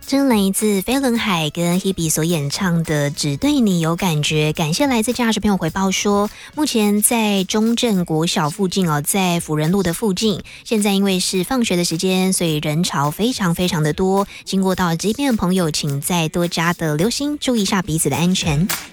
这来自飞轮海跟 Hebe 所演唱的《只对你有感觉》，感谢来自驾驶朋友回报说，目前在中正国小附近哦，在辅仁路的附近，现在因为是放学的时间，所以人潮非常非常的多。经过到这边的朋友，请再多加的留心，注意一下彼此的安全。